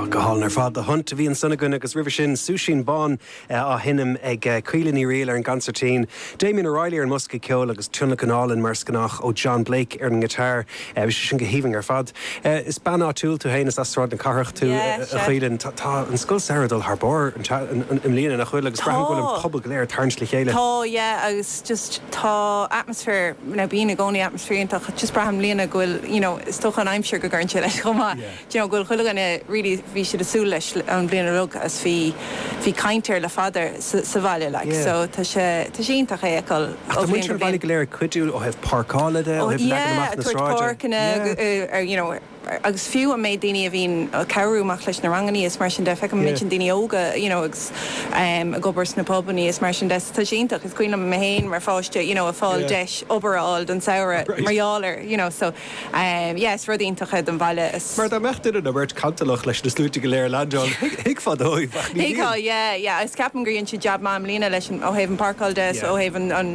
Gohall ar fad a hunt a bhí an sunnagun agus ribh sin Súisín Bán á hinnim ag Cuileaní Riail ar an Gancertín. Damien O'Reilly ar an Musca Ceol agus Túna Canál mar scanach ó John Blake ar an guitar. Bhí sin go híomhing ar fad. Is ban áitiúil tú héananas asrád an carach tú a chuileann tá an scoil saradal thbór im líana nach chuil agus braham goil an pobl go léir tarns le chéile. Tá, agus just tá atmosphere na bína gcónaí atmosfér just braham líana goil, is tócha an aimseir go gurn le chuma. Goil chuile ganna really bhí siad asú leis an bliana rug as bhí caintear le fadar sa bhaile le. So tá sé ítach écail. Tá muintear bhaile go léir cuidiúil ó hebh parcála de ó hebh megan amach na agus fiú a méid daine a bhín ceúach leis na ranganí is mar sin de fecha mid an daine óga agus a gobars na pobaní is mar sin de tá síntaach is cuioine me héin mar fáiste a fáil deis obaráil don saoire marheálar so is rudíntacha an bhaile is mar dá meachtain a bhirt cantalach leis na slúte go léir landán hiic fad óid is ceapan gríonn si jab mám lína leis ó héhann parcáil des ó héhann